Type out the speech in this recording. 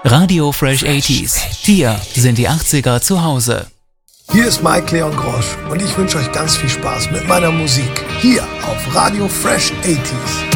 Radio Fresh 80s. Hier sind die 80er zu Hause. Hier ist Mike Leon Grosch und ich wünsche euch ganz viel Spaß mit meiner Musik hier auf Radio Fresh 80s.